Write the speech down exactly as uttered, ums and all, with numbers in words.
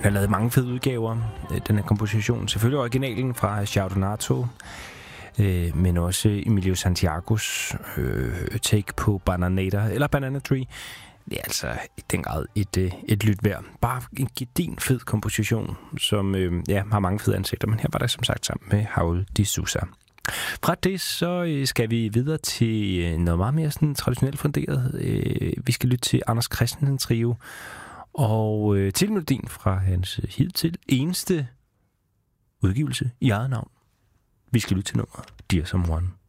har lavet mange fede udgaver. Den her komposition, selvfølgelig originalen fra Ciao Donato, øh, men også Emilio Santiagos øh, take på Bananada eller Banana Tree. Det er altså i den grad et, øh, et lyt værd. Bare en gedin fed komposition, som øh, ja, har mange fede ansigter, men her var der som sagt sammen med Raul de Sousa. Fra det så skal vi videre til noget meget mere sådan traditionelt funderet. Vi skal lytte til Anders Christensen Trio og til melodien fra hans hidtil eneste udgivelse i eget navn. Vi skal lytte til nummeret Dear Someone.